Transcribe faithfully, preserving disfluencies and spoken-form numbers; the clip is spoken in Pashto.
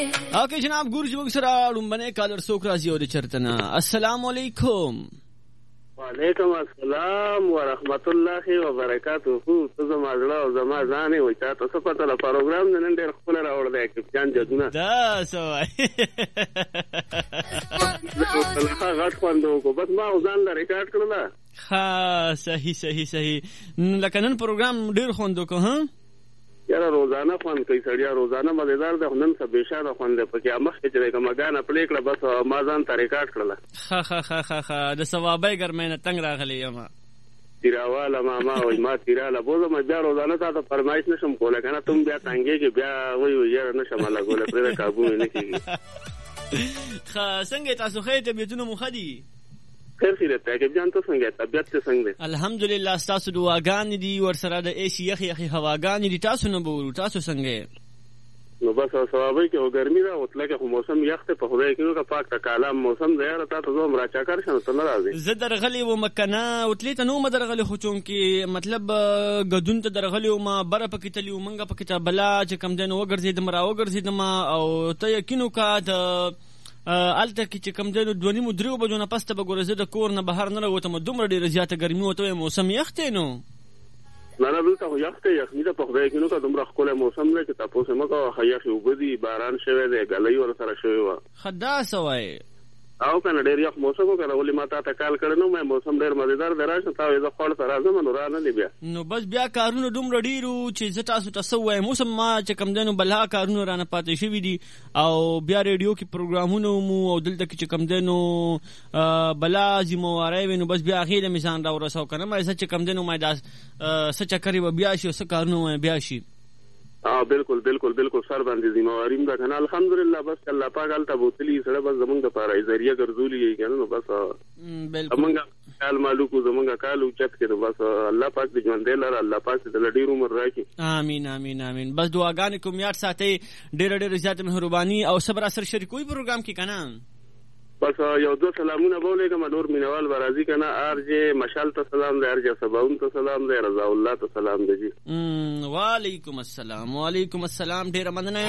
اوکے جناب ګورو چې موږ سره لومبنی کالر څوک راځي او د چرته نه. السلام علیکم. وعلیکم السلام ورحمت الله وبرکاته. ته زما زړه او زما ځان وي تا ته څه پته له پروګرام نن ډېر خپل راوړ دی کپتان جدونه دا سوای هغه غټ خوندو کو بس ما ځان لا ریکارډ کړل. ها صحیح صحیح صحیح. لکه نن پروګرام ډېر خوندو کو. ها یاره روزانه خوند کوي سړیا روزانه مزیدار ده. نن څه بېشانه خوند دی پکې مخکې چې کومه ګانه پلې کړه بس ما ځان ته ریکارډ کړله. ښه ښه ښه ښه ښه د ثوابۍ ګرمۍ نه تنګ راغلی یم. تیراواله ماما وایي ما تیراله بوزم بیا روزانه تا ته فرمایش نشم کولی که نه تم بیا تنګېږې بیا وایي یاره نشم لګولی پرېږده کابو مې نه کېږي. ښه څنګه تاسو ښه طبیعتونه مو ښه دي؟ خیر خیرت دی اکب جان ته څنګه طبیعت ته څنګه دی؟ الحمدلله ستاسو دعاګانې دي ورسره د ایسي یخې یخې هواګانې دي. تاسو نه به ورو تاسو څنګه؟ نو بس ثوابۍ کې خو ګرمي ده اوس لکه خو موسم یخ دی په خدای کې نو که پاک ته کالام موسم دی یاره تا ته زه هم راچاکر شم ته نه راځې. زه درغلی وم که نه وتلې ته نه ومه درغلی خو چونکې مطلب ګدون ته درغلی ومه بره پکې تلي وو موږ پکې ته بلا چې کوم دی نو وګرځېدم را وګرځېدم او ته یقین وکړه د الته کې چې کوم دی نو دوه نیمو درېو بجو نه پس ته به ګوره زه د کور نه بهر نه راوتم دومره ډېره زیاته ګرمي وه ته وایې موسم یخ دی نو. نه نه دلته خو یخ دی یخني ده په خدای کې نو که دومره ښکلی موسم دی چې تپوس یې مه کوه ښه یخې اوبه دي باران شوی دی ګلۍ ورسره شوې وه. ښه داسې وایې او که نه ډېر یخ موسم و که نه ولې ما تا ته کال کړی نه وم موسم ډېر مزېدار دی راشه تا وایې زه خوړ ته راځم نو را نه دی بیا. نو بس بیا کارونه دومره ډېر وو چې زه تاسو ته څه ووایم اوس هم ما چې کوم دی نو بلا کارونه رانه پاتې شوي دي او بیا ریډیو کې پروګرامونه ومو او دلته کې چې کوم دی نو بلا ذمهواری وي نو بس بیا هغې له مې ځان را ورسو که نه ما څه چې کوم دی نو ما دا څه چکرې به بیا شي او څه کارونه بیا شي. اه بالکل بالکل بالکل سر باندې ذمہواری ده کنه الحمدلله بس الله پاک الته بوتلی سره بس زمونږ لپاره ذریعہ ګرځولي کنه نو بس بالکل زمونږ کال مالوکو زمونږ کال اوچت کړي بس الله پاک دې ژوند لره الله پاک دې ډېر عمر راکړي. امين امين امين. بس دعاګانې کوم یاد ساتي ډېر ډېر زیات مهرباني او صبر سره شریکوي پروګرام کې کنه. بس یو دو سلامونه بولېږم نور مینوال به راځي که نه آر جې مشال ته سلام دی آر جې سباون ته سلام دی رضا الله ته سلام دی جی. وعلیکم السلام وعلیکم السلام ډېره مننه